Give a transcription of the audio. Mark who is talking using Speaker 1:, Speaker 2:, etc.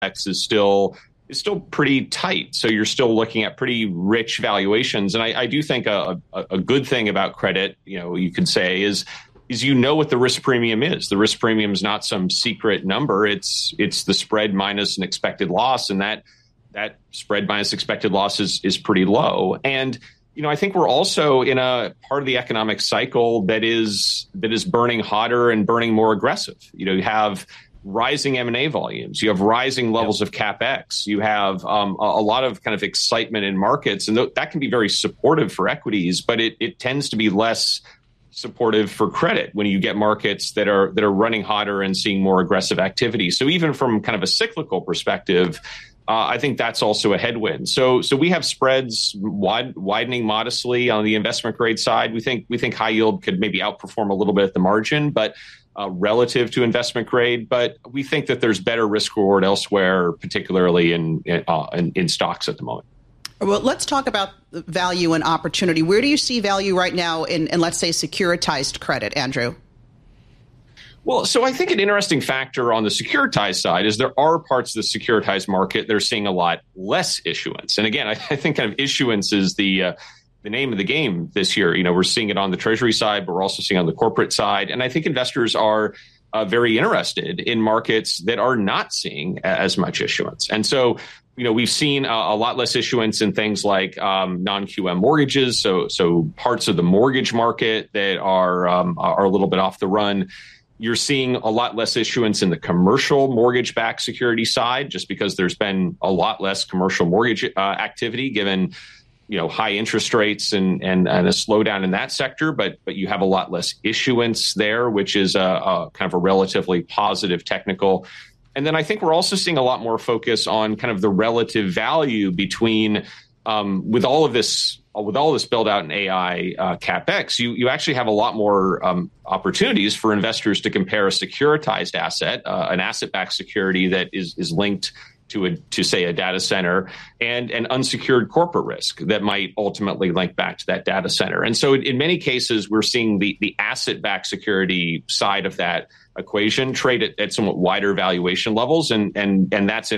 Speaker 1: is still pretty tight. So you're still looking at pretty rich valuations. And I do think a good thing about credit, you could say is what the risk premium is. The risk premium is not some secret number. It's the spread minus an expected loss. And that spread minus expected loss is pretty low. And I think we're also in a part of the economic cycle that is burning hotter and burning more aggressive. You have rising M&A volumes, you have rising levels of CapEx, you have a lot of kind of excitement in markets, and that can be very supportive for equities, but it tends to be less supportive for credit when you get markets that are running hotter and seeing more aggressive activity. So even from kind of a cyclical perspective, I think that's also a headwind. So we have spreads widening modestly on the investment grade side. We think high yield could maybe outperform a little bit at the margin, but relative to investment grade. But we think that there's better risk reward elsewhere, particularly in stocks at the moment.
Speaker 2: Well, let's talk about value and opportunity. Where do you see value right now in let's say, securitized credit, Andrew?
Speaker 1: Well, so I think an interesting factor on the securitized side is there are parts of the securitized market that are seeing a lot less issuance. And again, I think kind of issuance is the name of the game this year. We're seeing it on the Treasury side, but we're also seeing on the corporate side. And I think investors are very interested in markets that are not seeing as much issuance. And so, we've seen a lot less issuance in things like non-QM mortgages. So parts of the mortgage market that are a little bit off the run. You're seeing a lot less issuance in the commercial mortgage-backed security side, just because there's been a lot less commercial mortgage activity given, high interest rates and a slowdown in that sector. But you have a lot less issuance there, which is a kind of a relatively positive technical. And then I think we're also seeing a lot more focus on kind of the relative value between with all this build out in AI CapEx, you actually have a lot more opportunities for investors to compare a securitized asset, an asset-backed security that is linked to say a data center, and an unsecured corporate risk that might ultimately link back to that data center. And so in many cases, we're seeing the asset-backed security side of that equation trade at somewhat wider valuation levels, and that's